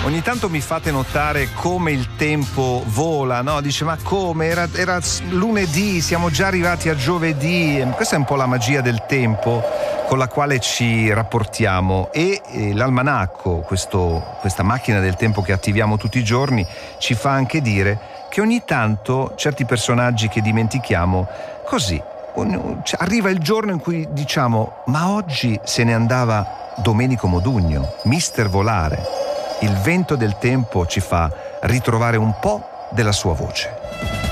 Ogni tanto mi fate notare come il tempo vola, no? Dice, ma come? Era lunedì, siamo già arrivati a giovedì. Questa è un po' la magia del tempo con la quale ci rapportiamo, e l'almanacco, questa macchina del tempo che attiviamo tutti i giorni, ci fa anche dire che ogni tanto certi personaggi che dimentichiamo, così, arriva il giorno in cui diciamo, ma oggi se ne andava Domenico Modugno, Mister Volare. Il vento del tempo ci fa ritrovare un po' della sua voce.